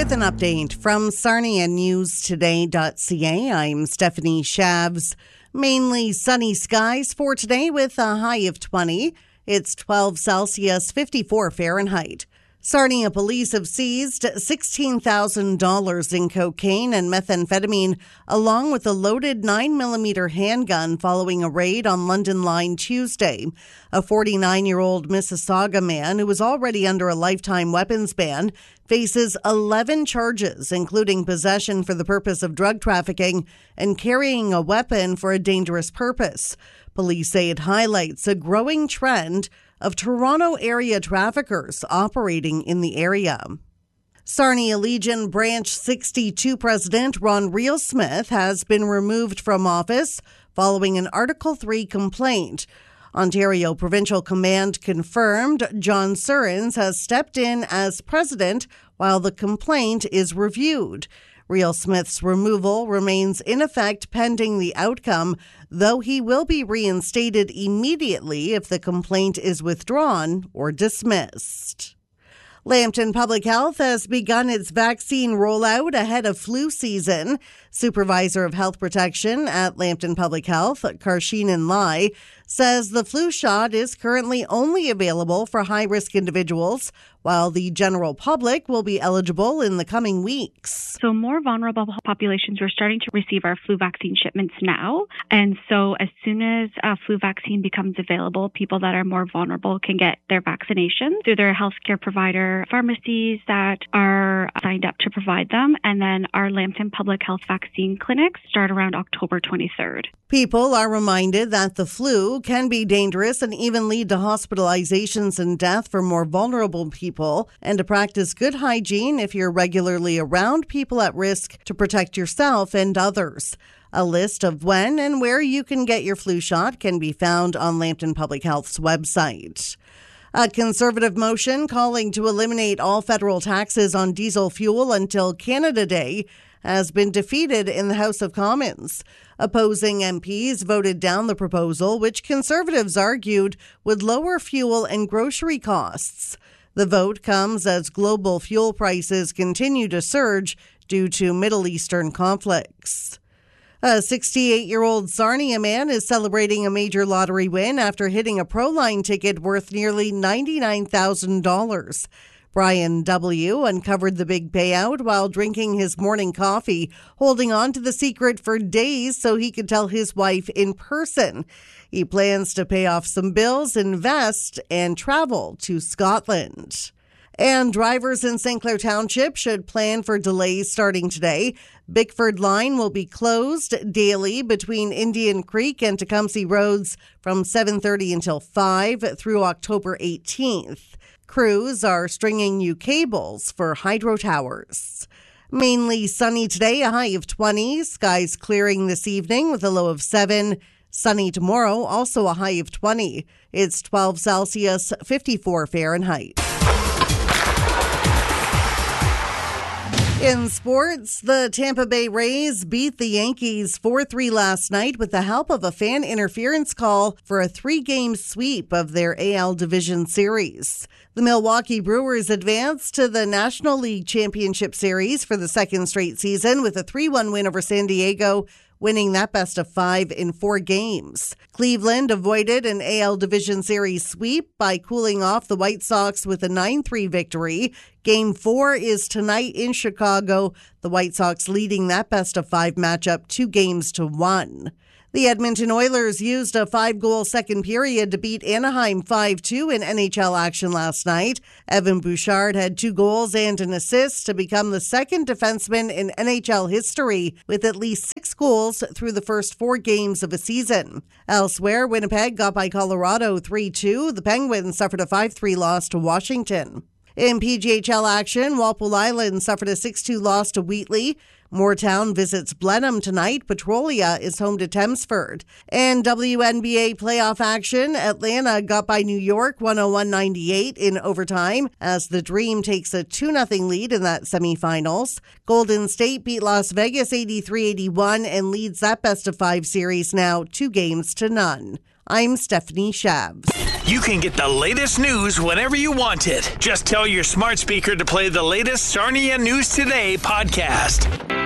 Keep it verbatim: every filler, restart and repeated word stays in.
With an update from Sarnia News Today dot C A, I'm Stephanie Shavs. Mainly sunny skies for today with a high of twenty. It's twelve Celsius, fifty-four Fahrenheit. Sarnia police have seized sixteen thousand dollars in cocaine and methamphetamine, along with a loaded nine millimeter handgun following a raid on London Line Tuesday. A forty-nine-year-old Mississauga man who was already under a lifetime weapons ban faces eleven charges, including possession for the purpose of drug trafficking and carrying a weapon for a dangerous purpose. Police say it highlights a growing trend of Toronto area traffickers operating in the area. Sarnia Legion Branch sixty-two President Ron Real-Smith has been removed from office following an Article three complaint. Ontario Provincial Command confirmed John Surrens has stepped in as president while the complaint is reviewed. Real-Smith's removal remains in effect pending the outcome, though he will be reinstated immediately if the complaint is withdrawn or dismissed. Lambton Public Health has begun its vaccine rollout ahead of flu season. Supervisor of Health Protection at Lambton Public Health, Karsheenan Lai, says the flu shot is currently only available for high-risk individuals, while the general public will be eligible in the coming weeks. So more vulnerable populations, we're starting to receive our flu vaccine shipments now. And so as soon as a flu vaccine becomes available, people that are more vulnerable can get their vaccination through their healthcare provider pharmacies that are signed up to provide them. And then our Lambton Public Health vaccine clinics start around October twenty-third. People are reminded that the flu can be dangerous and even lead to hospitalizations and death for more vulnerable people, and to practice good hygiene if you're regularly around people at risk to protect yourself and others. A list of when and where you can get your flu shot can be found on Lambton Public Health's website. A Conservative motion calling to eliminate all federal taxes on diesel fuel until Canada Day has been defeated in the House of Commons. Opposing M Ps voted down the proposal, which Conservatives argued would lower fuel and grocery costs. The vote comes as global fuel prices continue to surge due to Middle Eastern conflicts. A sixty-eight-year-old Sarnia man is celebrating a major lottery win after hitting a Proline ticket worth nearly ninety-nine thousand dollars. Brian W. uncovered the big payout while drinking his morning coffee, holding on to the secret for days so he could tell his wife in person. He plans to pay off some bills, invest, and travel to Scotland. And drivers in Saint Clair Township should plan for delays starting today. Bickford Line will be closed daily between Indian Creek and Tecumseh Roads from seven thirty until five through October eighteenth. Crews are stringing new cables for hydro towers. Mainly sunny today, a high of twenty. Skies clearing this evening with a low of seven. Sunny tomorrow, also a high of twenty. It's twelve Celsius, fifty-four Fahrenheit. In sports, the Tampa Bay Rays beat the Yankees four three last night with the help of a fan interference call for a three-game sweep of their A L Division Series. The Milwaukee Brewers advanced to the National League Championship Series for the second straight season with a three one win over San Diego, winning that best of five in four games. Cleveland avoided an A L Division Series sweep by cooling off the White Sox with a nine three victory. Game four is tonight in Chicago, the White Sox leading that best of five matchup two games to one. The Edmonton Oilers used a five-goal second period to beat Anaheim five two in N H L action last night. Evan Bouchard had two goals and an assist to become the second defenseman in N H L history with at least six goals through the first four games of a season. Elsewhere, Winnipeg got by Colorado three two. The Penguins suffered a five three loss to Washington. In P G H L action, Walpole Island suffered a six two loss to Wheatley. Moortown visits Blenheim tonight. Petrolia is home to Thamesford. And W N B A playoff action, Atlanta got by New York one oh one ninety-eight in overtime as the Dream takes a two nothing lead in that semifinals. Golden State beat Las Vegas eighty-three eighty-one and leads that best of five series now two games to none. I'm Stephanie Shabs. you can get the latest news whenever you want it. Just tell your smart speaker to play the latest Sarnia News Today podcast.